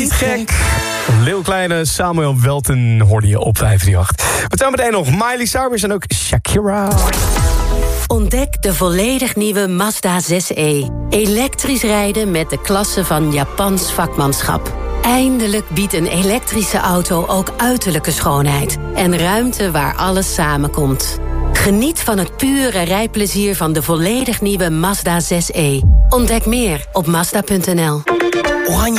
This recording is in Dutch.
Niet gek. Lil Kleine, Samuel Welten hoorde je op 538. We zijn meteen nog Miley Cyrus en ook Shakira. Ontdek de volledig nieuwe Mazda 6e. Elektrisch rijden met de klasse van Japans vakmanschap. Eindelijk biedt een elektrische auto ook uiterlijke schoonheid. En ruimte waar alles samenkomt. Geniet van het pure rijplezier van de volledig nieuwe Mazda 6e. Ontdek meer op Mazda.nl. Oranje